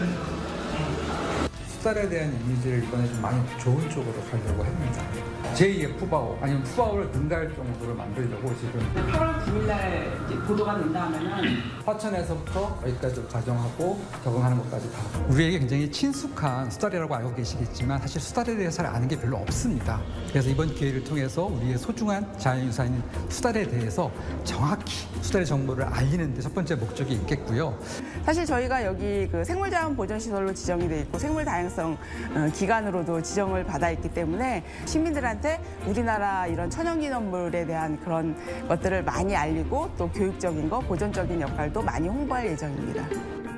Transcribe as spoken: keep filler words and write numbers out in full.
수달에 대한 이미지를 이번에 좀 많이 좋은 쪽으로 가려고 합니다. 제이의 푸바오 아니면 푸바오를 능가할 정도로 만들려고 지금 팔월 구일날 보도가 된다 하면은 화천에서부터 여기까지 가정하고 적응하는 것까지 다. 우리에게 굉장히 친숙한 수달이라고 알고 계시겠지만 사실 수달에 대해서 잘 아는 게 별로 없습니다. 그래서 이번 기회를 통해서 우리의 소중한 자연유산인 수달에 대해서 정확히 수달의 정보를 알리는 데 첫 번째 목적이 있겠고요. 사실 저희가 여기 그 생물자원 보존시설로 지정이 돼 있고 생물 다양성 기관으로도 지정을 받아 있기 때문에 시민들한테 우리나라 이런 천연기념물에 대한 그런 것들을 많이 알리고 또 교육적인 거, 보존적인 역할도 많이 홍보할 예정입니다.